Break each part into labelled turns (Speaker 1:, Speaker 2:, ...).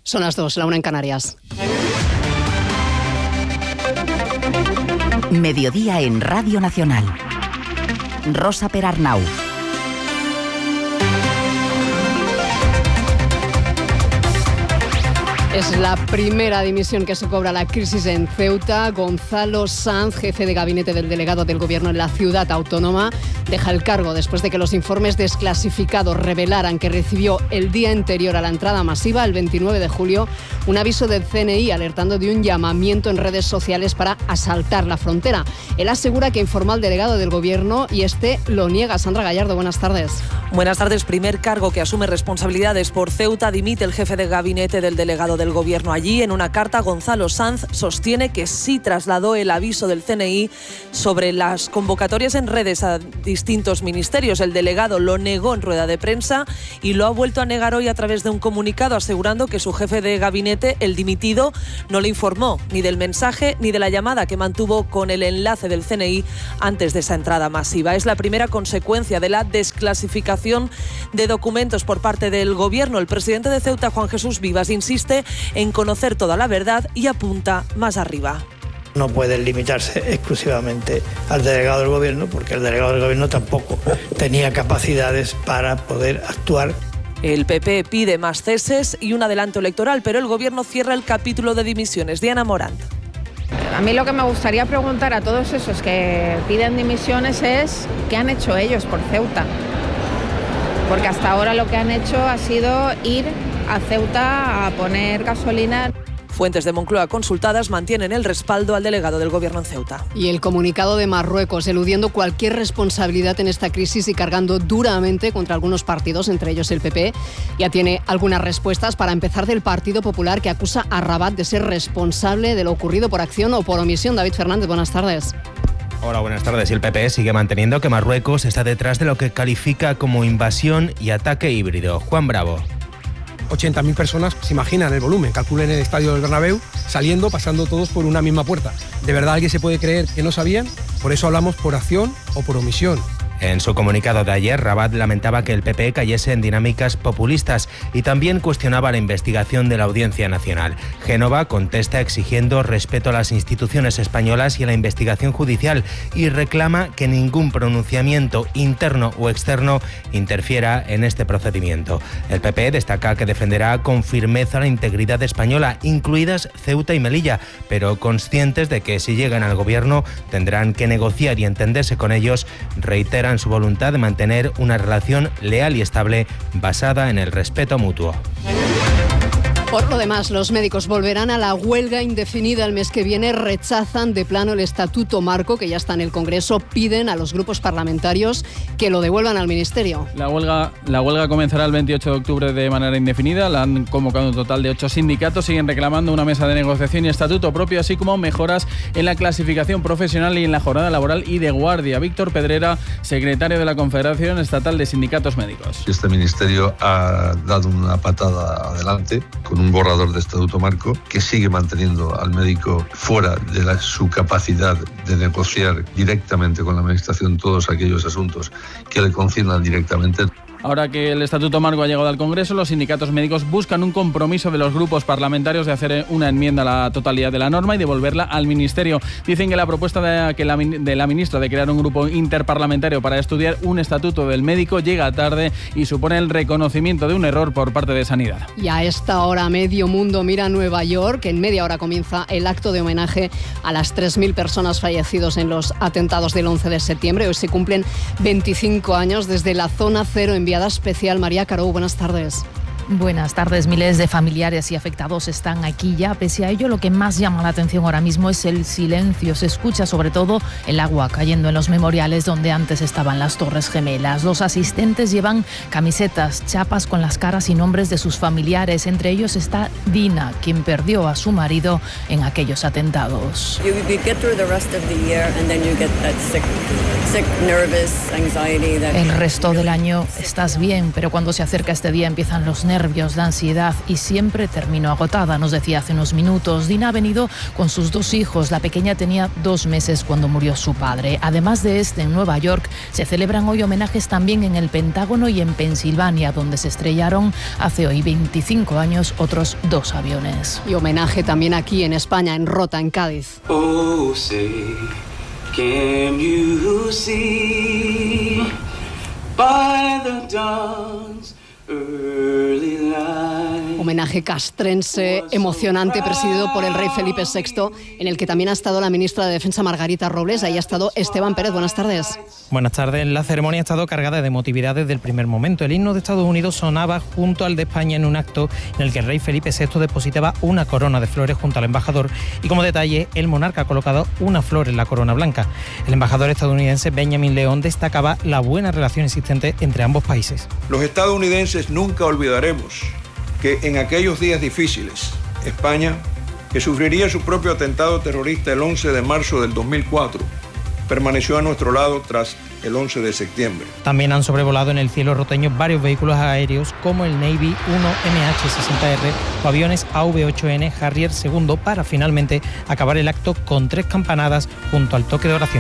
Speaker 1: Son las 2, la 1 en Canarias.
Speaker 2: Mediodía en Radio Nacional. Rosa Perarnau.
Speaker 1: Es la primera dimisión que se cobra la crisis en Ceuta. Gonzalo Sanz, jefe de gabinete del delegado del Gobierno en la ciudad autónoma, deja el cargo después de que los informes desclasificados revelaran que recibió el día anterior a la entrada masiva, el 29 de julio, un aviso del CNI alertando de un llamamiento en redes sociales para asaltar la frontera. Él asegura que informó al delegado del Gobierno y este lo niega. Sandra Gallardo, buenas tardes.
Speaker 3: Buenas tardes. Primer cargo que asume responsabilidades por Ceuta. Dimite el jefe de gabinete del delegado del Gobierno allí. En una carta, Gonzalo Sanz sostiene que sí trasladó el aviso del CNI sobre las convocatorias en redes a distintos ministerios. El delegado lo negó en rueda de prensa y lo ha vuelto a negar hoy a través de un comunicado, asegurando que su jefe de gabinete, el dimitido, no le informó ni del mensaje ni de la llamada que mantuvo con el enlace del CNI antes de esa entrada masiva. Es la primera consecuencia de la desclasificación de documentos por parte del Gobierno. El presidente de Ceuta, Juan Jesús Vivas, insiste en conocer toda la verdad y apunta más arriba.
Speaker 4: No pueden limitarse exclusivamente al delegado del Gobierno, porque el delegado del Gobierno tampoco tenía capacidades para poder actuar.
Speaker 3: El PP pide más ceses y un adelanto electoral, pero el Gobierno cierra el capítulo de dimisiones. Diana Morant.
Speaker 5: A mí lo que me gustaría preguntar a todos esos que piden dimisiones es ¿qué han hecho ellos por Ceuta? Porque hasta ahora lo que han hecho ha sido ir a Ceuta a poner gasolina.
Speaker 3: Fuentes de Moncloa consultadas mantienen el respaldo al delegado del Gobierno en Ceuta.
Speaker 1: Y el comunicado de Marruecos, eludiendo cualquier responsabilidad en esta crisis y cargando duramente contra algunos partidos, entre ellos el PP, ya tiene algunas respuestas. Para empezar, del Partido Popular, que acusa a Rabat de ser responsable de lo ocurrido por acción o por omisión. David Fernández, buenas tardes.
Speaker 6: Hola, buenas tardes. El PP sigue manteniendo que Marruecos está detrás de lo que califica como invasión y ataque híbrido. Juan Bravo.
Speaker 7: 80.000 personas, se imaginan el volumen, calculen el estadio del Bernabéu, saliendo, pasando todos por una misma puerta. ¿De verdad alguien se puede creer que no sabían? Por eso hablamos por acción o por omisión.
Speaker 6: En su comunicado de ayer, Rabat lamentaba que el PP cayese en dinámicas populistas y también cuestionaba la investigación de la Audiencia Nacional. Génova contesta exigiendo respeto a las instituciones españolas y a la investigación judicial y reclama que ningún pronunciamiento interno o externo interfiera en este procedimiento. El PP destaca que defenderá con firmeza la integridad española, incluidas Ceuta y Melilla, pero conscientes de que si llegan al gobierno tendrán que negociar y entenderse con ellos. Reiteran su voluntad de mantener una relación leal y estable basada en el respeto mutuo.
Speaker 1: Por lo demás, los médicos volverán a la huelga indefinida el mes que viene. Rechazan de plano el Estatuto Marco, que ya está en el Congreso. Piden a los grupos parlamentarios que lo devuelvan al Ministerio.
Speaker 8: La huelga comenzará el 28 de octubre de manera indefinida. La han convocado un total de 8 sindicatos. Siguen reclamando una mesa de negociación y estatuto propio, así como mejoras en la clasificación profesional y en la jornada laboral y de guardia. Víctor Pedrera, secretario de la Confederación Estatal de Sindicatos Médicos.
Speaker 9: Este ministerio ha dado una patada adelante con un borrador de Estatuto Marco que sigue manteniendo al médico fuera de su capacidad de negociar directamente con la Administración todos aquellos asuntos que le conciernan directamente.
Speaker 8: Ahora que el Estatuto Marco ha llegado al Congreso, los sindicatos médicos buscan un compromiso de los grupos parlamentarios de hacer una enmienda a la totalidad de la norma y devolverla al Ministerio. Dicen que la propuesta de la ministra de crear un grupo interparlamentario para estudiar un estatuto del médico llega tarde y supone el reconocimiento de un error por parte de Sanidad.
Speaker 1: Y a esta hora medio mundo mira a Nueva York. En media hora comienza el acto de homenaje a las 3.000 personas fallecidas en los atentados del 11 de septiembre. Hoy se cumplen 25 años desde la zona cero. Enviada especial María Carou, buenas tardes.
Speaker 10: Buenas tardes. Miles de familiares y afectados están aquí ya. Pese a ello, lo que más llama la atención ahora mismo es el silencio. Se escucha sobre todo el agua cayendo en los memoriales donde antes estaban las Torres Gemelas. Los asistentes llevan camisetas, chapas con las caras y nombres de sus familiares. Entre ellos está Dina, quien perdió a su marido en aquellos atentados. El resto del año estás bien, pero cuando se acerca este día empiezan los nervios nervios, la ansiedad y siempre termino agotada, nos decía hace unos minutos. Dina ha venido con sus 2 hijos. La pequeña tenía 2 meses cuando murió su padre. Además de en Nueva York, se celebran hoy homenajes también en el Pentágono y en Pensilvania, donde se estrellaron hace hoy 25 años otros 2 aviones.
Speaker 1: Y homenaje también aquí en España, en Rota, en Cádiz.
Speaker 11: Oh, say, can you see by the dawn's early light?
Speaker 1: Homenaje castrense emocionante presidido por el rey Felipe VI, en el que también ha estado la ministra de Defensa Margarita Robles. Ahí ha estado Esteban Pérez. Buenas tardes.
Speaker 12: Buenas tardes. La ceremonia ha estado cargada de emotividad desde el primer momento. El himno de Estados Unidos sonaba junto al de España en un acto en el que el rey Felipe VI depositaba una corona de flores junto al embajador y, como detalle, el monarca ha colocado una flor en la corona blanca. El embajador estadounidense Benjamin León destacaba la buena relación existente entre ambos países.
Speaker 13: Los estadounidenses nunca olvidaremos que en aquellos días difíciles, España, que sufriría su propio atentado terrorista el 11 de marzo del 2004, permaneció a nuestro lado tras el 11 de septiembre.
Speaker 12: También han sobrevolado en el cielo roteño varios vehículos aéreos como el Navy 1 MH-60R o aviones AV-8N Harrier II para finalmente acabar el acto con 3 campanadas junto al toque de oración.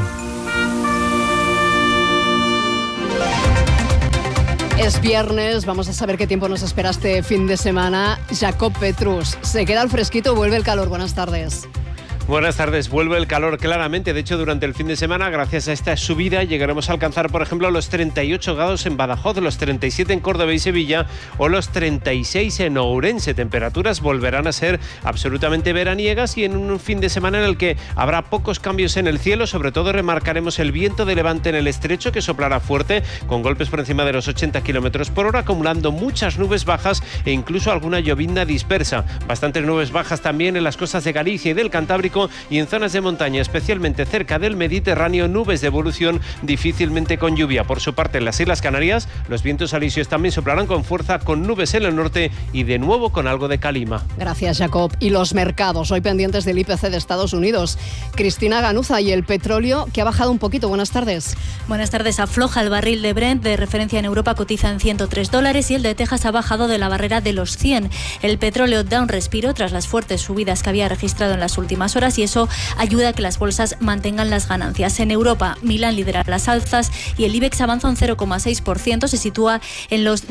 Speaker 1: Es viernes, vamos a saber qué tiempo nos espera este fin de semana. Jacob Petrus, se queda al fresquito, vuelve el calor. Buenas tardes.
Speaker 14: Buenas tardes. Vuelve el calor claramente. De hecho, durante el fin de semana, gracias a esta subida, llegaremos a alcanzar, por ejemplo, los 38 grados en Badajoz, los 37 en Córdoba y Sevilla o los 36 en Ourense. Temperaturas volverán a ser absolutamente veraniegas y en un fin de semana en el que habrá pocos cambios en el cielo. Sobre todo remarcaremos el viento de levante en el estrecho, que soplará fuerte, con golpes por encima de los 80 kilómetros por hora, acumulando muchas nubes bajas e incluso alguna llovizna dispersa. Bastantes nubes bajas también en las costas de Galicia y del Cantábrico, y en zonas de montaña, especialmente cerca del Mediterráneo, nubes de evolución difícilmente con lluvia. Por su parte, en las Islas Canarias, los vientos alisios también soplarán con fuerza, con nubes en el norte y de nuevo con algo de calima.
Speaker 1: Gracias, Jacob. Y los mercados, hoy pendientes del IPC de Estados Unidos. Cristina Ganuza, y el petróleo, que ha bajado un poquito. Buenas tardes.
Speaker 15: Buenas tardes. Afloja el barril de Brent, de referencia en Europa, cotiza en $103 y el de Texas ha bajado de la barrera de los 100. El petróleo da un respiro tras las fuertes subidas que había registrado en las últimas horas, y eso ayuda a que las bolsas mantengan las ganancias. En Europa, Milán lidera las alzas y el IBEX avanza un 0,6%, se sitúa en los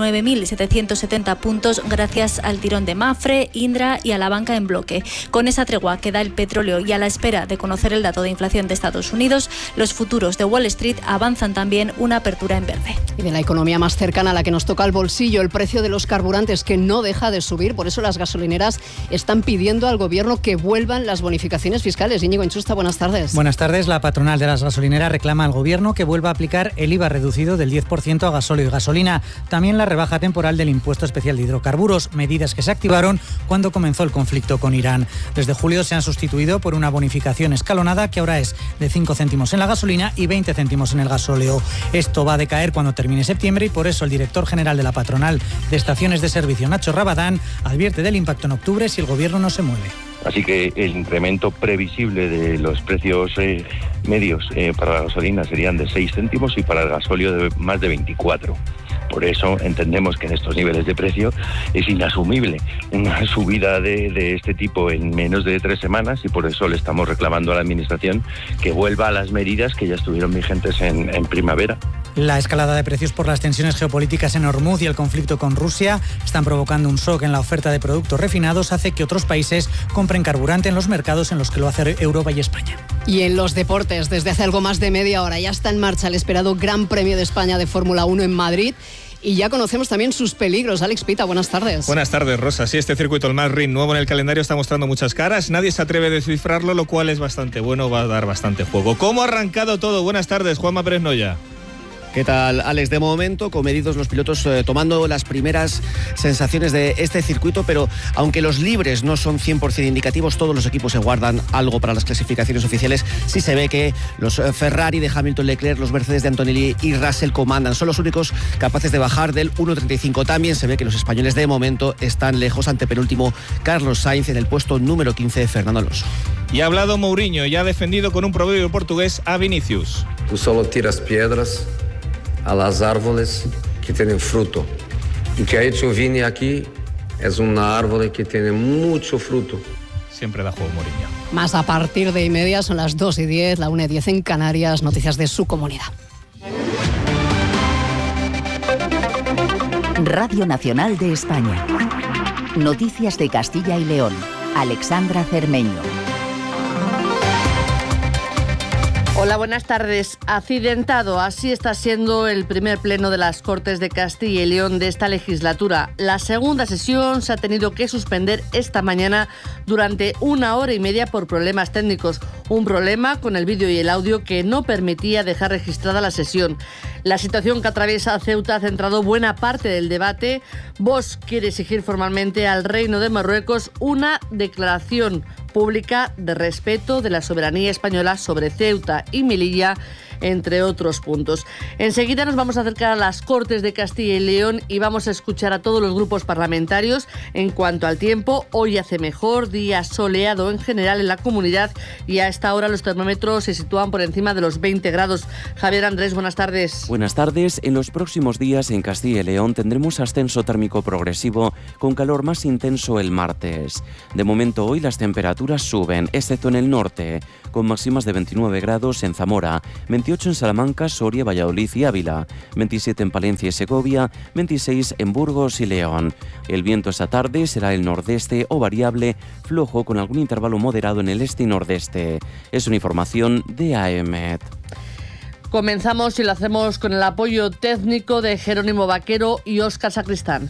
Speaker 15: 19.770 puntos gracias al tirón de Mafre, Indra y a la banca en bloque. Con esa tregua que da el petróleo y a la espera de conocer el dato de inflación de Estados Unidos, los futuros de Wall Street avanzan también una apertura en verde.
Speaker 1: Y de la economía más cercana a la que nos toca el bolsillo, el precio de los carburantes, que no deja de subir. Por eso las gasolineras están pidiendo al gobierno que vuelvan las bonificaciones fiscales. Íñigo Inchusta, buenas tardes.
Speaker 16: Buenas tardes. La patronal de las gasolineras reclama al gobierno que vuelva a aplicar el IVA reducido del 10% a gasóleo y gasolina. También la rebaja temporal del impuesto especial de hidrocarburos, medidas que se activaron cuando comenzó el conflicto con Irán. Desde julio se han sustituido por una bonificación escalonada que ahora es de 5 céntimos en la gasolina y 20 céntimos en el gasóleo. Esto va a decaer cuando termine septiembre y por eso el director general de la patronal de estaciones de servicio, Nacho Rabadán, advierte del impacto en octubre si el gobierno no se mueve.
Speaker 17: Así que el incremento previsible de los precios medios para la gasolina serían de 6 céntimos y para el gasóleo de más de 24. Por eso entendemos que en estos niveles de precio es inasumible una subida de este tipo en menos de 3 semanas y por eso le estamos reclamando a la Administración que vuelva a las medidas que ya estuvieron vigentes en primavera.
Speaker 16: La escalada de precios por las tensiones geopolíticas en Hormuz y el conflicto con Rusia están provocando un shock en la oferta de productos refinados, hace que otros países compren carburante en los mercados en los que lo hace Europa y España.
Speaker 1: Y en los deportes, desde hace algo más de media hora ya está en marcha el esperado Gran Premio de España de Fórmula 1 en Madrid. Y ya conocemos también sus peligros. Alex Pita, buenas tardes.
Speaker 18: Buenas tardes, Rosa. Sí, este circuito, el Nürburgring nuevo en el calendario, está mostrando muchas caras. Nadie se atreve a descifrarlo, lo cual es bastante bueno, va a dar bastante juego. ¿Cómo ha arrancado todo? Buenas tardes, Juanma Pérez Noya.
Speaker 19: ¿Qué tal, Alex? De momento, comedidos los pilotos tomando las primeras sensaciones de este circuito, pero aunque los libres no son 100% indicativos, todos los equipos se guardan algo para las clasificaciones oficiales. Sí se ve que los Ferrari de Hamilton, Leclerc, los Mercedes de Antonelli y Russell comandan. Son los únicos capaces de bajar del 1.35. También se ve que los españoles de momento están lejos, ante penúltimo Carlos Sainz, en el puesto número 15 Fernando Alonso.
Speaker 18: Y ha hablado Mourinho y ha defendido con un proverbio portugués a Vinicius.
Speaker 20: Tú solo tiras piedras a las árboles que tienen fruto. y que ha hecho Vini aquí es una árbol que tiene mucho fruto.
Speaker 18: Siempre da juego Mourinho.
Speaker 1: Más a partir de 1:30, son las 2:10, la 1:10 en Canarias, noticias de su comunidad.
Speaker 2: Radio Nacional de España. Noticias de Castilla y León. Alexandra Cermeño.
Speaker 21: Hola, buenas tardes. Accidentado, así está siendo el primer pleno de las Cortes de Castilla y León de esta legislatura. La segunda sesión se ha tenido que suspender esta mañana durante 1h30 por problemas técnicos. Un problema con el vídeo y el audio que no permitía dejar registrada la sesión. La situación que atraviesa Ceuta ha centrado buena parte del debate. Vox quiere exigir formalmente al Reino de Marruecos una declaración pública de respeto de la soberanía española sobre Ceuta y Melilla, entre otros puntos. Enseguida nos vamos a acercar a las Cortes de Castilla y León y vamos a escuchar a todos los grupos parlamentarios. En cuanto al tiempo, hoy hace mejor, día soleado en general en la comunidad y a esta hora los termómetros se sitúan por encima de los 20 grados. Javier Andrés, buenas tardes.
Speaker 22: Buenas tardes. En los próximos días en Castilla y León tendremos ascenso térmico progresivo con calor más intenso el martes. De momento hoy las temperaturas suben, excepto en el norte, con máximas de 29 grados en Zamora, 28 en Salamanca, Soria, Valladolid y Ávila, 27 en Palencia y Segovia, 26 en Burgos y León. El viento esta tarde será el nordeste o variable, flojo con algún intervalo moderado en el este y nordeste. Es una información de AEMET.
Speaker 21: Comenzamos y lo hacemos con el apoyo técnico de Jerónimo Vaquero y Óscar Sacristán.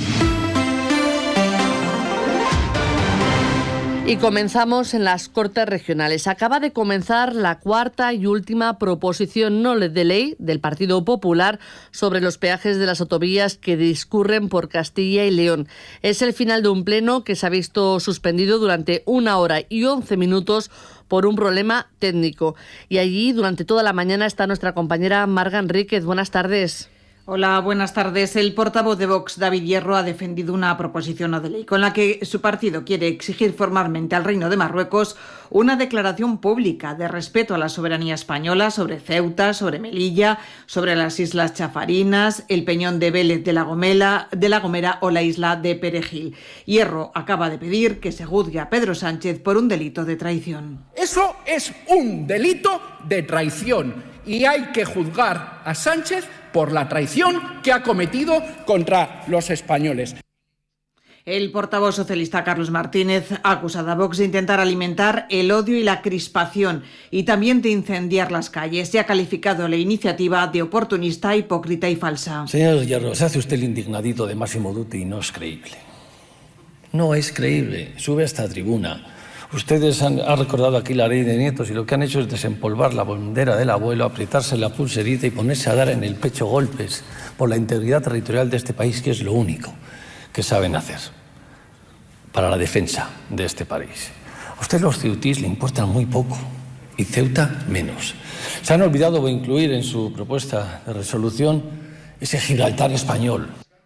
Speaker 21: Y comenzamos en las Cortes Regionales. Acaba de comenzar la cuarta y última proposición no de ley del Partido Popular sobre los peajes de las autovías que discurren por Castilla y León. Es el final de un pleno que se ha visto suspendido durante 1h11 por un problema técnico. Y allí durante toda la mañana está nuestra compañera Marga Enríquez. Buenas tardes.
Speaker 23: Hola, buenas tardes. El portavoz de Vox, David Hierro, ha defendido una proposición no de ley con la que su partido quiere exigir formalmente al Reino de Marruecos una declaración pública de respeto a la soberanía española sobre Ceuta, sobre Melilla, sobre las Islas Chafarinas, el Peñón de Vélez de la Gomera o la isla de Perejil. Hierro acaba de pedir que se juzgue a Pedro Sánchez por un delito de traición.
Speaker 24: Eso es un delito de traición y hay que juzgar a Sánchez por la traición que ha cometido contra los españoles.
Speaker 23: El portavoz socialista Carlos Martínez ha acusado a Vox de intentar alimentar el odio y la crispación y también de incendiar las calles y ha calificado la iniciativa de oportunista, hipócrita y falsa.
Speaker 25: Señor Hierro, se hace usted el indignadito de Máximo Dutti y no es creíble. No es creíble. Sube a esta tribuna. Ustedes han recordado aquí la ley de nietos y lo que han hecho es desempolvar la bandera del abuelo, apretarse la pulserita y ponerse a dar en el pecho golpes por la integridad territorial de este país, que es lo único que saben hacer para la defensa de este país. A usted los ceutís le importan muy poco y Ceuta menos. Se han olvidado de incluir en su propuesta de resolución ese Gibraltar español.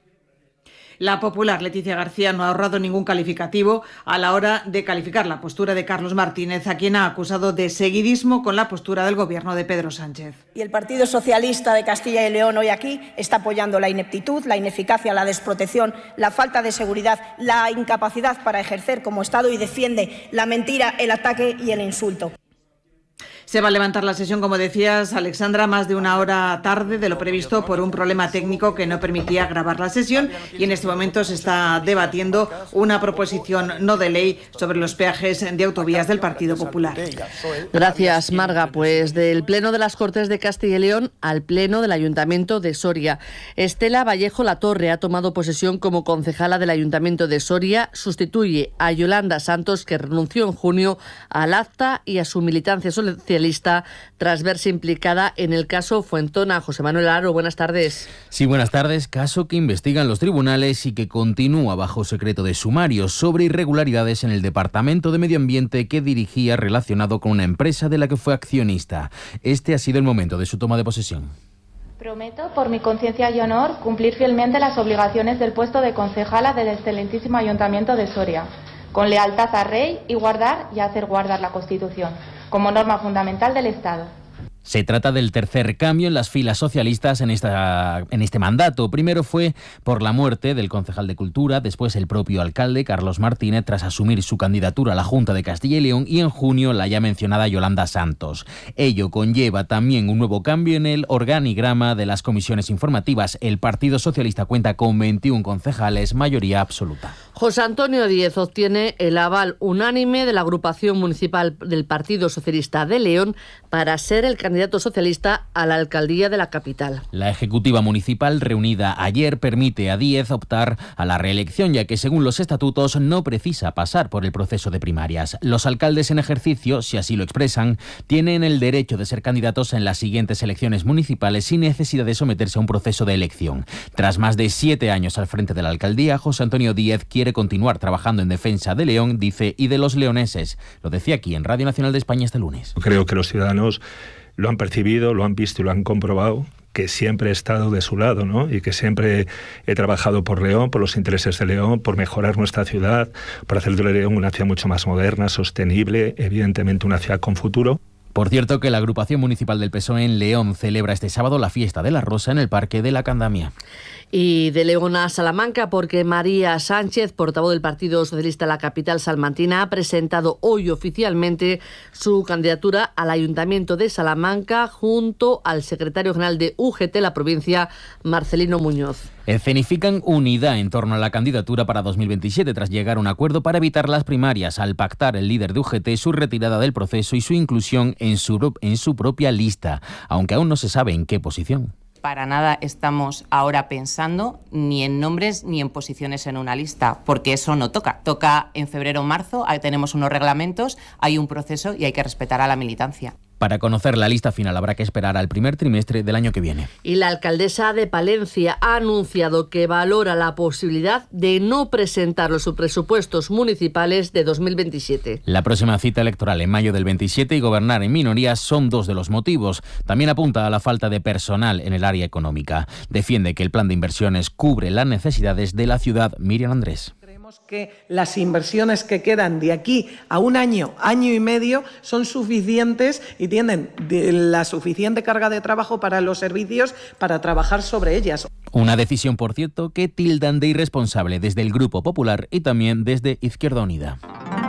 Speaker 23: La popular Leticia García no ha ahorrado ningún calificativo a la hora de calificar la postura de Carlos Martínez, a quien ha acusado de seguidismo con la postura del gobierno de Pedro Sánchez.
Speaker 26: Y el Partido Socialista de Castilla y León hoy aquí está apoyando la ineptitud, la ineficacia, la desprotección, la falta de seguridad, la incapacidad para ejercer como Estado y defiende la mentira, el ataque y el insulto.
Speaker 23: Se va a levantar la sesión, como decías, Alexandra, más de una hora tarde de lo previsto por un problema técnico que no permitía grabar la sesión y en este momento se está debatiendo una proposición no de ley sobre los peajes de autovías del Partido Popular.
Speaker 21: Gracias, Marga. Pues del Pleno de las Cortes de Castilla y León al Pleno del Ayuntamiento de Soria. Estela Vallejo Latorre ha tomado posesión como concejala del Ayuntamiento de Soria. Sustituye a Yolanda Santos, que renunció en junio al acta y a su militancia socialista tras verse implicada en el caso Fuentona. José Manuel Aro, buenas tardes.
Speaker 27: Sí, buenas tardes. Caso que investigan los tribunales y que continúa bajo secreto de sumario sobre irregularidades en el Departamento de Medio Ambiente que dirigía relacionado con una empresa de la que fue accionista. Este ha sido el momento de su toma de posesión.
Speaker 28: Prometo, por mi conciencia y honor, cumplir fielmente las obligaciones del puesto de concejala del excelentísimo Ayuntamiento de Soria, con lealtad al Rey y guardar y hacer guardar la Constitución como norma fundamental del Estado.
Speaker 27: Se trata del tercer cambio en las filas socialistas en este mandato. Primero fue por la muerte del concejal de Cultura, después el propio alcalde, Carlos Martínez, tras asumir su candidatura a la Junta de Castilla y León, y en junio la ya mencionada Yolanda Santos. Ello conlleva también un nuevo cambio en el organigrama de las comisiones informativas. El Partido Socialista cuenta con 21 concejales, mayoría absoluta.
Speaker 21: José Antonio Díez obtiene el aval unánime de la agrupación municipal del Partido Socialista de León para ser el candidato socialista a la alcaldía de la capital.
Speaker 27: La ejecutiva municipal reunida ayer permite a Díez optar a la reelección, ya que según los estatutos no precisa pasar por el proceso de primarias. Los alcaldes en ejercicio, si así lo expresan, tienen el derecho de ser candidatos en las siguientes elecciones municipales sin necesidad de someterse a un proceso de elección. Tras más de 7 años al frente de la alcaldía, José Antonio Díez quiere continuar trabajando en defensa de León, dice, y de los leoneses. Lo decía aquí en Radio Nacional de España este lunes.
Speaker 3: Creo que los ciudadanos lo han percibido, lo han visto y lo han comprobado, que siempre he estado de su lado, ¿no? Y que siempre he trabajado por León, por los intereses de León, por mejorar nuestra ciudad, por hacer de León una ciudad mucho más moderna, sostenible, evidentemente una ciudad con futuro.
Speaker 27: Por cierto, que la agrupación municipal del PSOE en León celebra este sábado la fiesta de la Rosa en el Parque de la Candamia.
Speaker 21: Y de León a Salamanca, porque María Sánchez, portavoz del Partido Socialista en la capital salmantina, ha presentado hoy oficialmente su candidatura al Ayuntamiento de Salamanca junto al secretario general de UGT, la provincia, Marcelino Muñoz.
Speaker 27: Escenifican unidad en torno a la candidatura para 2027 tras llegar a un acuerdo para evitar las primarias, al pactar el líder de UGT su retirada del proceso y su inclusión en su propia lista, aunque aún no se sabe en qué posición.
Speaker 4: Para nada estamos ahora pensando ni en nombres ni en posiciones en una lista, porque eso no toca. Toca en febrero o marzo, ahí tenemos unos reglamentos, hay un proceso y hay que respetar a la militancia.
Speaker 27: Para conocer la lista final habrá que esperar al primer trimestre del año que viene.
Speaker 21: Y la alcaldesa de Palencia ha anunciado que valora la posibilidad de no presentar los presupuestos municipales de 2027.
Speaker 27: La próxima cita electoral en mayo del 27 y gobernar en minorías son dos de los motivos. También apunta a la falta de personal en el área económica. Defiende que el plan de inversiones cubre las necesidades de la ciudad. Miriam Andrés.
Speaker 5: Que las inversiones que quedan de aquí a un año, año y medio, son suficientes y tienen la suficiente carga de trabajo para los servicios para trabajar sobre ellas.
Speaker 27: Una decisión, por cierto, que tildan de irresponsable desde el Grupo Popular y también desde Izquierda Unida.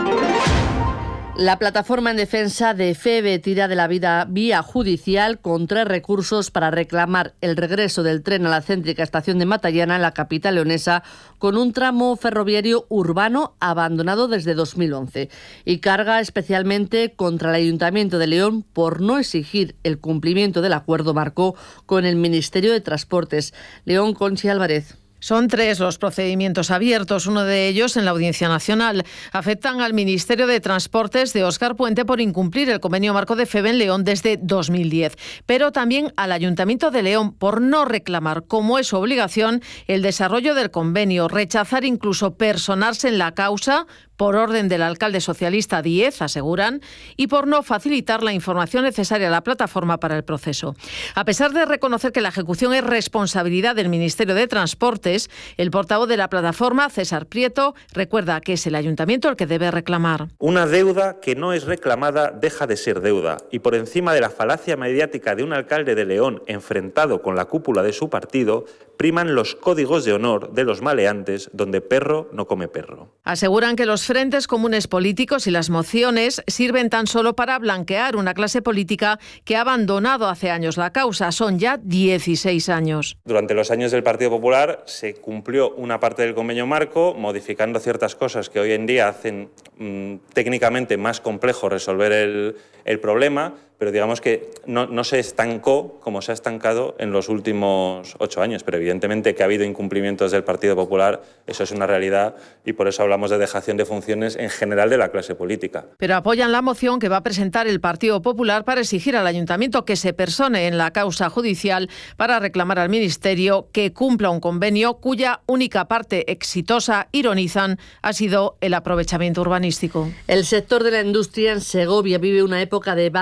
Speaker 21: La plataforma en defensa de FEVE tira de la vía judicial con 3 recursos para reclamar el regreso del tren a la céntrica estación de Matallana en la capital leonesa con un tramo ferroviario urbano abandonado desde 2011 y carga especialmente contra el Ayuntamiento de León por no exigir el cumplimiento del acuerdo marco con el Ministerio de Transportes. León, Conchi Álvarez.
Speaker 6: Son 3 los procedimientos abiertos, uno de ellos en la Audiencia Nacional. Afectan al Ministerio de Transportes de Óscar Puente por incumplir el convenio marco de FEVE en León desde 2010, pero también al Ayuntamiento de León por no reclamar, como es su obligación, el desarrollo del convenio, rechazar incluso personarse en la causa por orden del alcalde socialista Díez, aseguran, y por no facilitar la información necesaria a la plataforma para el proceso. A pesar de reconocer que la ejecución es responsabilidad del Ministerio de Transportes, el portavoz de la plataforma, César Prieto, recuerda que es el ayuntamiento el que debe reclamar.
Speaker 7: Una deuda que no es reclamada deja de ser deuda, y por encima de la falacia mediática de un alcalde de León enfrentado con la cúpula de su partido, priman los códigos de honor de los maleantes, donde perro no come perro.
Speaker 6: Aseguran que los frentes comunes políticos y las mociones sirven tan solo para blanquear una clase política que ha abandonado hace años la causa. Son ya 16 años.
Speaker 7: Durante los años del Partido Popular se cumplió una parte del convenio marco, modificando ciertas cosas que hoy en día hacen técnicamente más complejo resolver el problema, pero digamos que no se estancó como se ha estancado en los últimos 8 años. Pero evidentemente que ha habido incumplimientos del Partido Popular, eso es una realidad, y por eso hablamos de dejación de funciones en general de la clase política.
Speaker 6: Pero apoyan la moción que va a presentar el Partido Popular para exigir al Ayuntamiento que se persone en la causa judicial para reclamar al Ministerio que cumpla un convenio cuya única parte exitosa, ironizan, ha sido el aprovechamiento urbanístico.
Speaker 21: El sector de la industria en Segovia vive una época de vacas gordas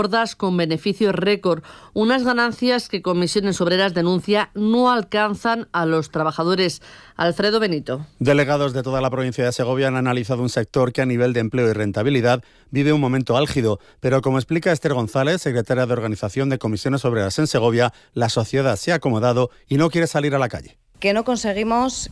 Speaker 21: gordas con beneficios récord, unas ganancias que Comisiones Obreras denuncia no alcanzan a los trabajadores. Alfredo Benito.
Speaker 8: Delegados de toda la provincia de Segovia han analizado un sector que a nivel de empleo y rentabilidad vive un momento álgido, pero como explica Esther González, secretaria de Organización de Comisiones Obreras en Segovia, la sociedad se ha acomodado y no quiere salir a la calle.
Speaker 9: Que no conseguimos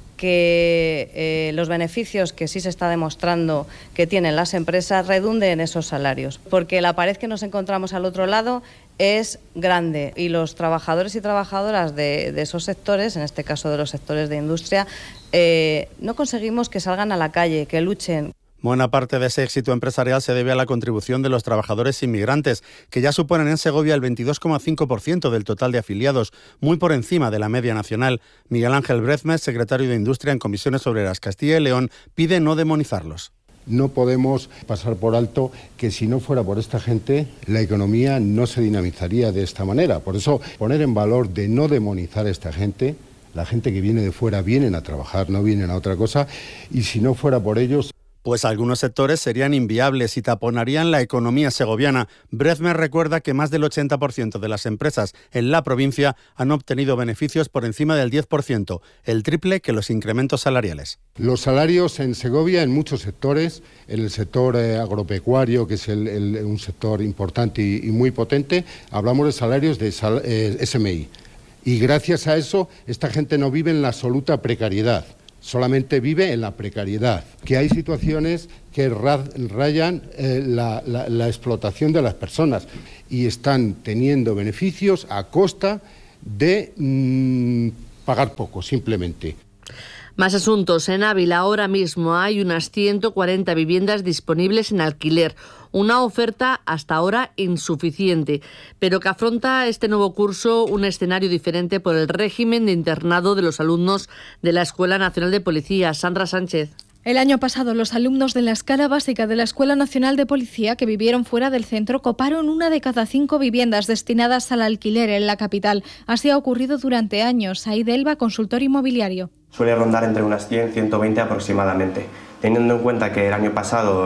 Speaker 9: que los beneficios que sí se está demostrando que tienen las empresas redunden en esos salarios, porque la pared que nos encontramos al otro lado es grande y los trabajadores y trabajadoras de esos sectores, en este caso de los sectores de industria, no conseguimos que salgan a la calle, que luchen.
Speaker 8: Buena parte de ese éxito empresarial se debe a la contribución de los trabajadores inmigrantes, que ya suponen en Segovia el 22,5% del total de afiliados, muy por encima de la media nacional. Miguel Ángel Brezmes, secretario de Industria en Comisiones Obreras Castilla y León, pide no demonizarlos.
Speaker 10: No podemos pasar por alto que si no fuera por esta gente, la economía no se dinamizaría de esta manera. Por eso, poner en valor de no demonizar a esta gente. La gente que viene de fuera vienen a trabajar, no vienen a otra cosa, y si no fuera por ellos...
Speaker 8: Pues algunos sectores serían inviables y taponarían la economía segoviana. Brezmes recuerda que más del 80% de las empresas en la provincia han obtenido beneficios por encima del 10%, el triple que los incrementos salariales.
Speaker 10: Los salarios en Segovia, en muchos sectores, en el sector agropecuario, que es un sector importante y muy potente, hablamos de salarios de SMI. Y gracias a eso, esta gente no vive en la absoluta precariedad. Solamente vive en la precariedad, que hay situaciones que rayan la explotación de las personas y están teniendo beneficios a costa de pagar poco, simplemente.
Speaker 21: Más asuntos. En Ávila ahora mismo hay unas 140 viviendas disponibles en alquiler. Una oferta hasta ahora insuficiente, pero que afronta este nuevo curso un escenario diferente por el régimen de internado de los alumnos de la Escuela Nacional de Policía. Sandra Sánchez.
Speaker 11: El año pasado, los alumnos de la escala básica de la Escuela Nacional de Policía que vivieron fuera del centro coparon 1 de cada 5 viviendas destinadas al alquiler en la capital. Así ha ocurrido durante años. Said Elba, consultor inmobiliario.
Speaker 12: Suele rondar entre unas 100, 120 aproximadamente. Teniendo en cuenta que el año pasado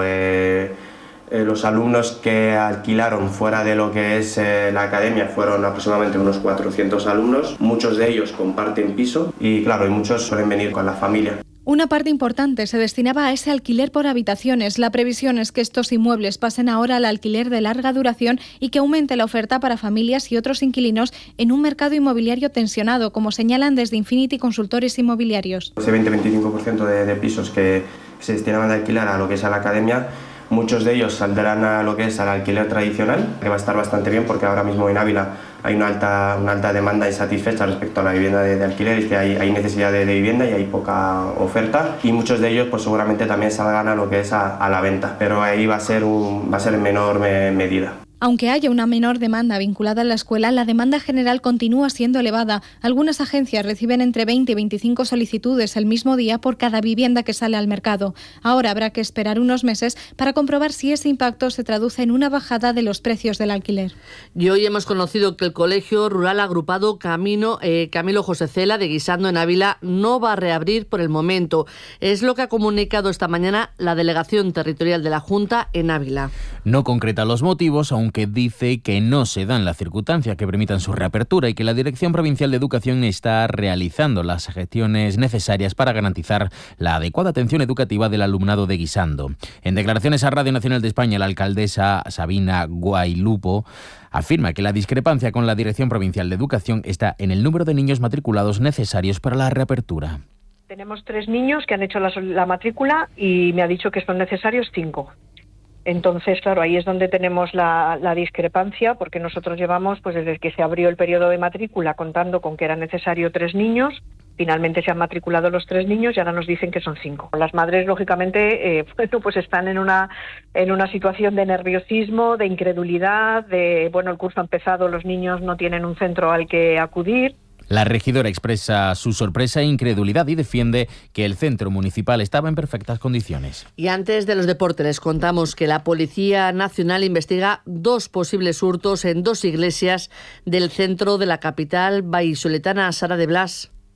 Speaker 12: los alumnos que alquilaron fuera de lo que es la academia fueron aproximadamente unos 400 alumnos. Muchos de ellos comparten piso y claro, y muchos suelen venir con la familia.
Speaker 11: Una parte importante se destinaba a ese alquiler por habitaciones. La previsión es que estos inmuebles pasen ahora al alquiler de larga duración y que aumente la oferta para familias y otros inquilinos en un mercado inmobiliario tensionado, como señalan desde Infinity Consultores Inmobiliarios.
Speaker 12: Ese 20-25% de pisos que se destinaban a alquilar a lo que es a la academia, muchos de ellos saldrán a lo que es al alquiler tradicional, que va a estar bastante bien porque ahora mismo en Ávila hay una alta demanda insatisfecha respecto a la vivienda de alquiler, y que hay necesidad de vivienda y hay poca oferta, y muchos de ellos pues seguramente también salgan a lo que es a la venta, pero ahí va a ser en menor medida.
Speaker 11: Aunque haya una menor demanda vinculada a la escuela, la demanda general continúa siendo elevada. Algunas agencias reciben entre 20 y 25 solicitudes el mismo día por cada vivienda que sale al mercado. Ahora habrá que esperar unos meses para comprobar si ese impacto se traduce en una bajada de los precios del alquiler.
Speaker 21: Y hoy hemos conocido que el Colegio Rural Agrupado Camilo José Cela de Guisando en Ávila no va a reabrir por el momento. Es lo que ha comunicado esta mañana la Delegación Territorial de la Junta en Ávila.
Speaker 27: No concreta los motivos, aunque dice que no se dan las circunstancias que permitan su reapertura y que la Dirección Provincial de Educación está realizando las gestiones necesarias para garantizar la adecuada atención educativa del alumnado de Guisando. En declaraciones a Radio Nacional de España, la alcaldesa Sabina Guailupo afirma que la discrepancia con la Dirección Provincial de Educación está en el número de niños matriculados necesarios para la reapertura.
Speaker 13: Tenemos 3 niños que han hecho la matrícula y me ha dicho que son necesarios 5. Entonces, claro, ahí es donde tenemos la discrepancia, porque nosotros llevamos, pues desde que se abrió el periodo de matrícula, contando con que era necesario 3 niños. Finalmente se han matriculado los 3 niños y ahora nos dicen que son 5. Las madres, lógicamente, pues están en una situación de nerviosismo, de incredulidad, el curso ha empezado, los niños no tienen un centro al que acudir.
Speaker 27: La regidora expresa su sorpresa e incredulidad y defiende que el centro municipal estaba en perfectas condiciones.
Speaker 21: Y antes de los deportes les contamos que la Policía Nacional investiga 2 posibles hurtos en 2 iglesias del centro de la capital vallisoletana, Sara de Blas.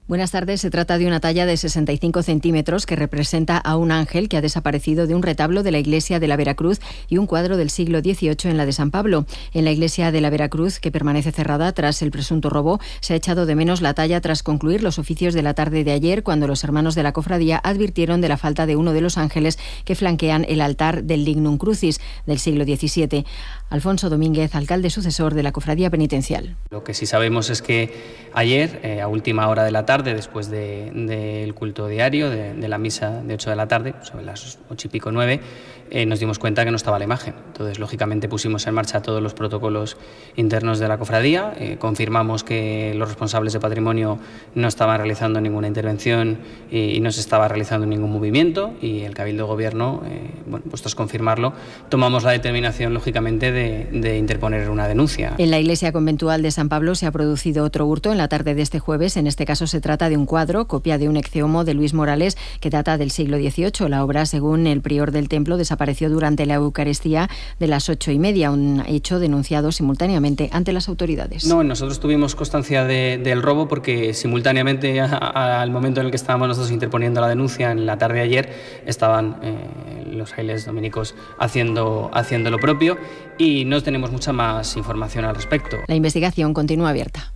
Speaker 1: Buenas tardes. Se trata de una talla de 65 centímetros que representa a un ángel que ha desaparecido de un retablo de la iglesia de la Veracruz y un cuadro del siglo XVIII en la de San Pablo. En la iglesia de la Veracruz, que permanece cerrada tras el presunto robo, se ha echado de menos la talla tras concluir los oficios de la tarde de ayer, cuando los hermanos de la cofradía advirtieron de la falta de uno de los ángeles que flanquean el altar del Lignum Crucis del siglo XVII. Alfonso Domínguez, alcalde sucesor de la cofradía penitencial.
Speaker 14: Lo que sí sabemos es que ayer, a última hora de la tarde, después del culto diario, de la misa de 8 de la tarde, sobre las 8 y pico, 9, nos dimos cuenta que no estaba la imagen. Entonces, lógicamente, pusimos en marcha todos los protocolos internos de la cofradía, confirmamos que los responsables de patrimonio no estaban realizando ninguna intervención y no se estaba realizando ningún movimiento, y el Cabildo de Gobierno, pues tras confirmarlo, tomamos la determinación, lógicamente, de interponer una denuncia.
Speaker 1: En la iglesia conventual de San Pablo se ha producido otro hurto en la tarde de este jueves. En este caso se trata de un cuadro, copia de un Ecce Homo de Luis Morales, que data del siglo XVIII. La obra, según el prior del templo, desapareció durante la Eucaristía de las 8:30, un hecho denunciado simultáneamente ante las autoridades.
Speaker 14: No, nosotros tuvimos constancia del robo porque simultáneamente al momento en el que estábamos nosotros interponiendo la denuncia, en la tarde de ayer, estaban los frailes dominicos haciendo lo propio, y no tenemos mucha más información al respecto.
Speaker 1: La investigación continúa abierta.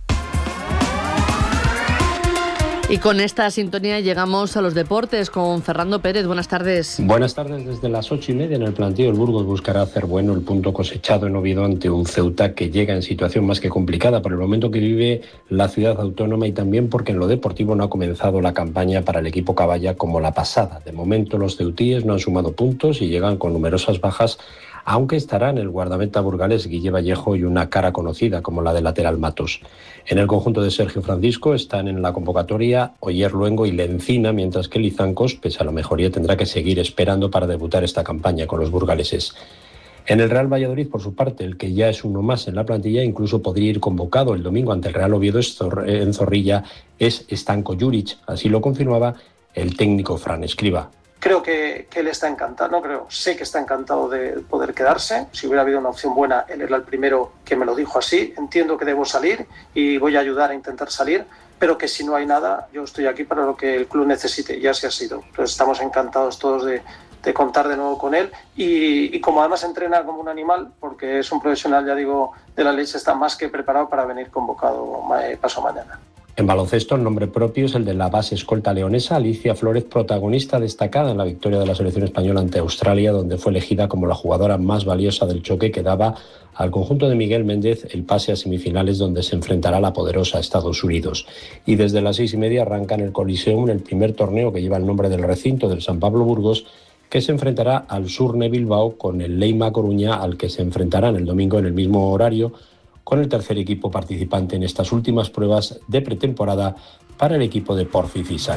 Speaker 21: Y con esta sintonía llegamos a los deportes con Fernando Pérez. Buenas tardes.
Speaker 15: Buenas tardes. Desde las 8:30 en el plantío, el Burgos buscará hacer bueno el punto cosechado en Oviedo ante un Ceuta que llega en situación más que complicada por el momento que vive la ciudad autónoma, y también porque en lo deportivo no ha comenzado la campaña para el equipo caballa como la pasada. De momento los ceutíes no han sumado puntos y llegan con numerosas bajas, aunque estarán el guardameta burgalés Guille Vallejo y una cara conocida como la de lateral Matos. En el conjunto de Sergio Francisco están en la convocatoria Oyer Luengo y Lencina, mientras que Lizancos, pese a la mejoría, tendrá que seguir esperando para debutar esta campaña con los burgaleses. En el Real Valladolid, por su parte, el que ya es uno más en la plantilla, incluso podría ir convocado el domingo ante el Real Oviedo en Zorrilla, es Stanko Juric. Así lo confirmaba el técnico Fran Escriba.
Speaker 16: Creo que él está encantado, sé que está encantado de poder quedarse. Si hubiera habido una opción buena, él era el primero que me lo dijo así. Entiendo que debo salir y voy a ayudar a intentar salir, pero que si no hay nada, yo estoy aquí para lo que el club necesite, y así ha sido. Entonces estamos encantados todos de contar de nuevo con él, y como además entrena como un animal, porque es un profesional, ya digo, de la leche, está más que preparado para venir convocado paso mañana.
Speaker 15: En baloncesto, el nombre propio es el de la base escolta leonesa Alicia Flórez, protagonista destacada en la victoria de la selección española ante Australia, donde fue elegida como la jugadora más valiosa del choque que daba al conjunto de Miguel Méndez el pase a semifinales, donde se enfrentará a la poderosa Estados Unidos. Y desde las 6:30 arranca en el Coliseum el primer torneo que lleva el nombre del recinto del San Pablo Burgos, que se enfrentará al Surne Bilbao con el Leima Coruña, al que se enfrentarán el domingo en el mismo horario, con el tercer equipo participante en estas últimas pruebas de pretemporada para el equipo de Porfi Fisac.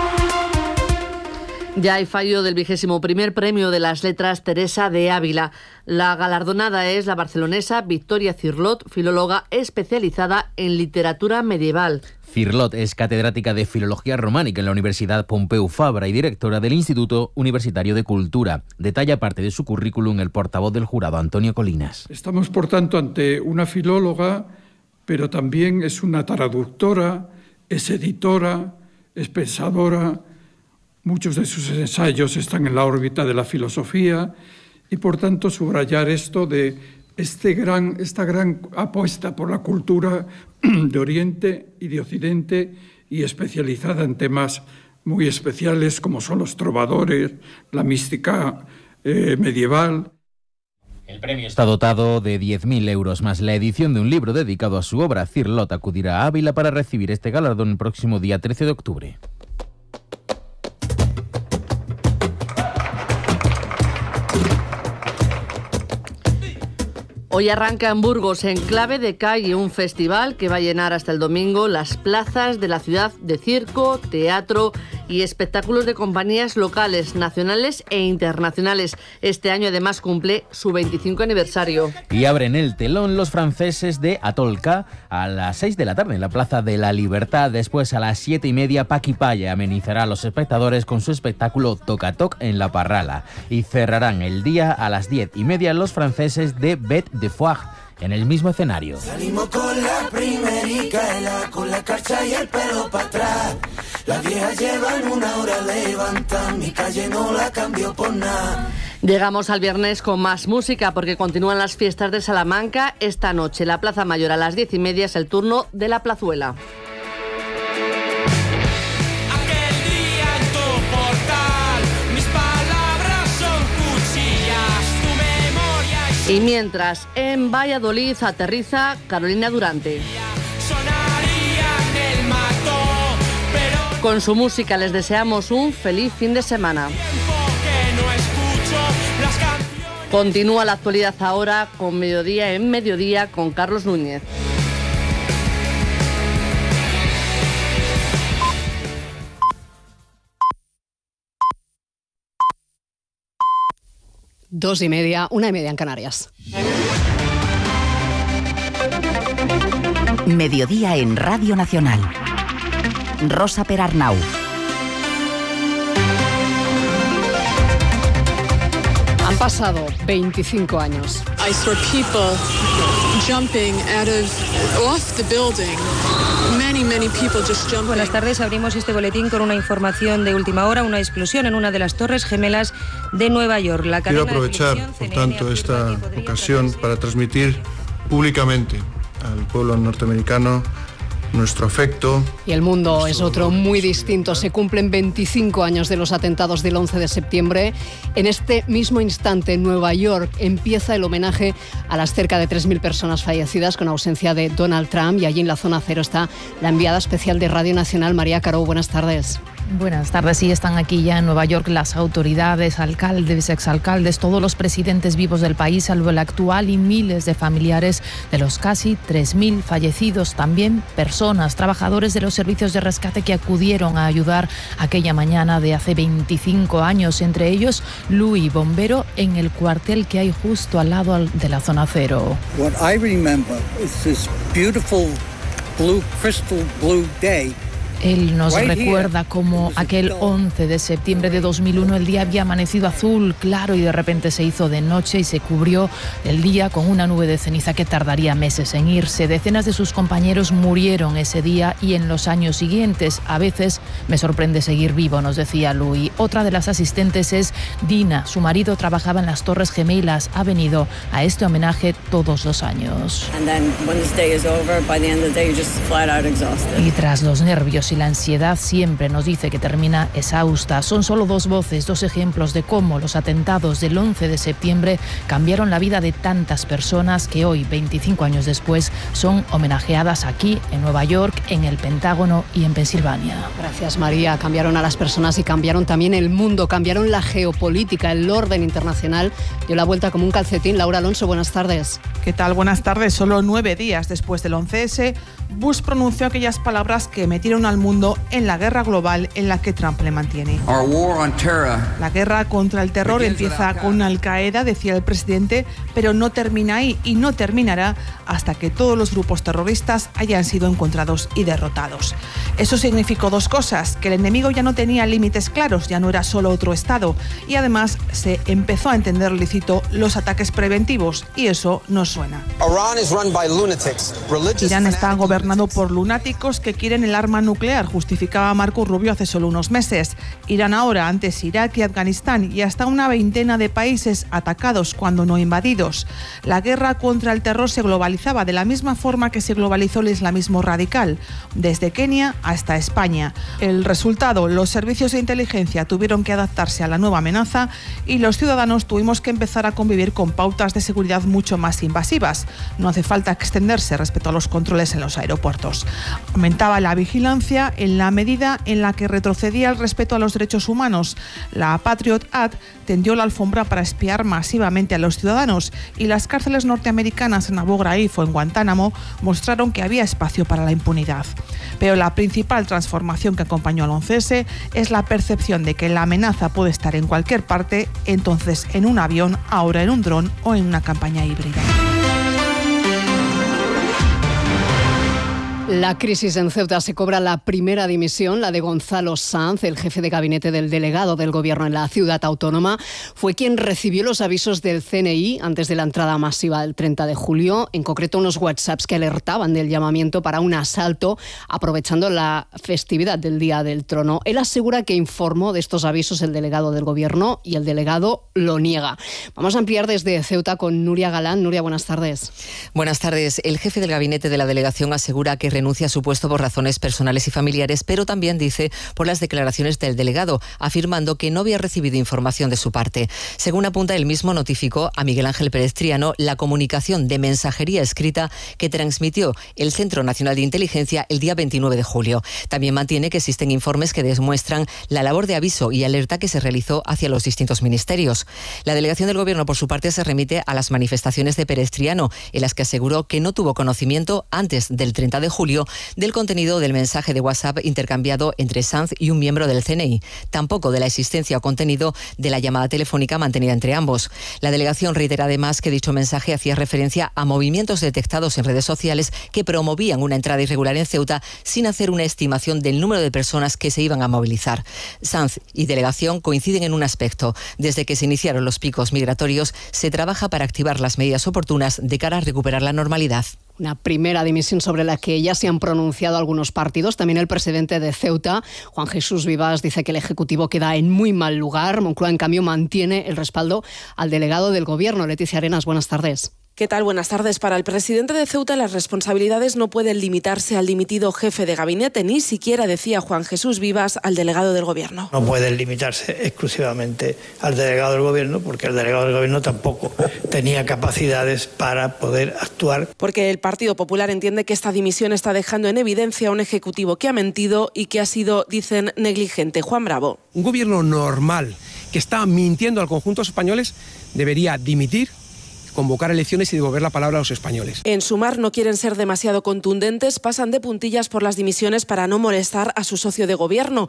Speaker 21: Ya hay fallo del 21º premio de las letras Teresa de Ávila. La galardonada es la barcelonesa Victoria Cirlot, filóloga especializada en literatura medieval.
Speaker 27: Cirlot es catedrática de Filología Románica en la Universidad Pompeu Fabra y directora del Instituto Universitario de Cultura. Detalla parte de su currículum el portavoz del jurado, Antonio Colinas.
Speaker 17: Estamos, por tanto, ante una filóloga, pero también es una traductora, es editora, es pensadora. Muchos de sus ensayos están en la órbita de la filosofía, y, por tanto, subrayar esto de esta gran apuesta por la cultura de Oriente y de Occidente, y especializada en temas muy especiales como son los trovadores, la mística medieval.
Speaker 27: El premio está dotado de 10.000 euros más la edición de un libro dedicado a su obra. Cirlot acudirá a Ávila para recibir este galardón el próximo día 13 de octubre.
Speaker 21: Hoy arranca en Burgos, en clave de calle, un festival que va a llenar hasta el domingo las plazas de la ciudad de circo, teatro y espectáculos de compañías locales, nacionales e internacionales. Este año además cumple su 25 aniversario.
Speaker 27: Y abren el telón los franceses de Atolca a las 6 de la tarde en la Plaza de la Libertad. Después, a las 7:30, Paqui Palla amenizará a los espectadores con su espectáculo Toca Toc en la Parrala. Y cerrarán el día a las 10:30 los franceses de Bête de Foire en el mismo escenario.
Speaker 2: Salimos con la primerica, con la carcha y el pelo para atrás. Las viejas llevan una hora levantan, mi calle no la cambio por nada.
Speaker 21: Llegamos al viernes con más música porque continúan las fiestas de Salamanca. Esta noche la Plaza Mayor a las 10:30 es el turno de la Plazuela. Y mientras, en Valladolid aterriza Carolina Durante. Con su música les deseamos un feliz fin de semana. Continúa la actualidad ahora con Mediodía en Mediodía con Carlos Núñez.
Speaker 18: Dos y media, 1:30 en Canarias.
Speaker 19: Mediodía en Radio Nacional. Rosa Perarnau.
Speaker 18: Han pasado 25 años.
Speaker 20: I saw people jumping off the building. Many people just jumping.
Speaker 22: Buenas tardes, abrimos este boletín con una información de última hora, una explosión en una de las torres gemelas de Nueva York.
Speaker 24: Quiero aprovechar, por tanto, esta ocasión para transmitir públicamente al pueblo norteamericano nuestro afecto.
Speaker 18: Y el mundo es otro muy distinto. Se cumplen 25 años de los atentados del 11 de septiembre. En este mismo instante, en Nueva York, empieza el homenaje a las cerca de 3.000 personas fallecidas con ausencia de Donald Trump. Y allí en la zona cero está la enviada especial de Radio Nacional, María Caro. Buenas tardes.
Speaker 25: Buenas tardes. Sí, están aquí ya en Nueva York las autoridades, alcaldes, exalcaldes, todos los presidentes vivos del país, salvo el actual, y miles de familiares de los casi 3.000 fallecidos. También personas, trabajadores de los servicios de rescate que acudieron a ayudar aquella mañana de hace 25 años. Entre ellos, Luis, bombero en el cuartel que hay justo al lado de la zona cero.
Speaker 26: What I remember is this beautiful blue, crystal blue day.
Speaker 25: Él nos recuerda cómo aquel 11 de septiembre de 2001 el día había amanecido azul claro y de repente se hizo de noche y se cubrió el día con una nube de ceniza que tardaría meses en irse. Decenas de sus compañeros murieron ese día y en los años siguientes. A veces me sorprende seguir vivo, nos decía Louis. Otra de las asistentes es Dina. Su marido trabajaba en las Torres Gemelas. Ha venido a este homenaje todos los años. Y tras los nervios y la ansiedad siempre nos dice que termina exhausta. Son solo dos voces, dos ejemplos de cómo los atentados del 11 de septiembre cambiaron la vida de tantas personas que hoy, 25 años después, son homenajeadas aquí en Nueva York, en el Pentágono y en Pensilvania.
Speaker 18: Gracias, María. Cambiaron a las personas y cambiaron también el mundo, cambiaron la geopolítica, el orden internacional. Dio la vuelta como un calcetín. Laura Alonso, buenas tardes.
Speaker 29: ¿Qué tal? Buenas tardes. Solo 9 días después del 11S, Bush pronunció aquellas palabras que metieron al mundo en la guerra global en la que Trump le mantiene. La guerra contra el terror empieza con Al-Qaeda, decía el presidente, pero no termina ahí y no terminará hasta que todos los grupos terroristas hayan sido encontrados y derrotados. Eso significó dos cosas: que el enemigo ya no tenía límites claros, ya no era solo otro Estado, y además se empezó a entender lícito los ataques preventivos, y eso nos suena. Irán está gobernado por lunáticos que quieren el arma nuclear, justificaba Marco Rubio hace solo unos meses. Irán ahora, antes Irak y Afganistán, y hasta una veintena de países atacados cuando no invadidos. La guerra contra el terror se globalizaba de la misma forma que se globalizó el islamismo radical, desde Kenia hasta España. El resultado: los servicios de inteligencia tuvieron que adaptarse a la nueva amenaza y los ciudadanos tuvimos que empezar a convivir con pautas de seguridad mucho más invasivas. No hace falta extenderse respecto a los controles en los aeropuertos. Aumentaba la vigilancia en la medida en la que retrocedía el respeto a los derechos humanos. La Patriot Act tendió la alfombra para espiar masivamente a los ciudadanos, y las cárceles norteamericanas en Abu Ghraib o en Guantánamo mostraron que había espacio para la impunidad. Pero la principal transformación que acompañó al 11S es la percepción de que la amenaza puede estar en cualquier parte, entonces en un avión, ahora en un dron o en una campaña híbrida.
Speaker 18: La crisis en Ceuta se cobra la primera dimisión, la de Gonzalo Sanz, el jefe de gabinete del delegado del gobierno en la ciudad autónoma. Fue quien recibió los avisos del CNI antes de la entrada masiva del 30 de julio, en concreto unos WhatsApps que alertaban del llamamiento para un asalto, aprovechando la festividad del Día del Trono. Él asegura que informó de estos avisos el delegado del gobierno y el delegado lo niega. Vamos a ampliar desde Ceuta con Nuria Galán. Nuria, buenas tardes.
Speaker 3: Buenas tardes. El jefe del gabinete de la delegación asegura que renuncia a su puesto por razones personales y familiares, pero también dice por las declaraciones del delegado, afirmando que no había recibido información de su parte. Según apunta, él mismo notificó a Miguel Ángel Pérez Triano la comunicación de mensajería escrita que transmitió el Centro Nacional de Inteligencia el día 29 de julio. También mantiene que existen informes que demuestran la labor de aviso y alerta que se realizó hacia los distintos ministerios. La delegación del Gobierno, por su parte, se remite a las manifestaciones de Pérez Triano, en las que aseguró que no tuvo conocimiento antes del 30 de julio del contenido del mensaje de WhatsApp intercambiado entre Sanz y un miembro del CNI, tampoco de la existencia o contenido de la llamada telefónica mantenida entre ambos. La delegación reitera además que dicho mensaje hacía referencia a movimientos detectados en redes sociales que promovían una entrada irregular en Ceuta sin hacer una estimación del número de personas que se iban a movilizar. Sanz y delegación coinciden en un aspecto. Desde que se iniciaron los picos migratorios, se trabaja para activar las medidas oportunas de cara a recuperar la normalidad.
Speaker 18: Una primera dimisión sobre la que ya se han pronunciado algunos partidos. También el presidente de Ceuta, Juan Jesús Vivas, dice que el Ejecutivo queda en muy mal lugar. Moncloa, en cambio, mantiene el respaldo al delegado del Gobierno. Leticia Arenas, buenas tardes.
Speaker 4: ¿Qué tal? Buenas tardes. Para el presidente de Ceuta, las responsabilidades no pueden limitarse al dimitido jefe de gabinete, ni siquiera, decía Juan Jesús Vivas, al delegado del Gobierno.
Speaker 5: No pueden limitarse exclusivamente al delegado del Gobierno, porque el delegado del Gobierno tampoco tenía capacidades para poder actuar.
Speaker 4: Porque el Partido Popular entiende que esta dimisión está dejando en evidencia a un Ejecutivo que ha mentido y que ha sido, dicen, negligente. Juan Bravo.
Speaker 6: Un gobierno normal que está mintiendo al conjunto de los españoles debería dimitir, convocar elecciones y devolver la palabra a los españoles.
Speaker 4: En Sumar no quieren ser demasiado contundentes, pasan de puntillas por las dimisiones para no molestar a su socio de gobierno.